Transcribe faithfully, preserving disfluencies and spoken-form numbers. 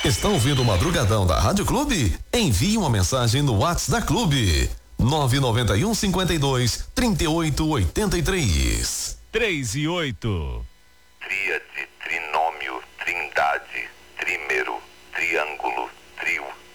Está ouvindo o Madrugadão da Rádio Clube? Envie uma mensagem no WhatsApp da Clube. nove nove um, cinquenta e dois, trinta e oito, oitenta e três. três e oito. Tríade, trinômio, trindade, trímero, triângulo, trio,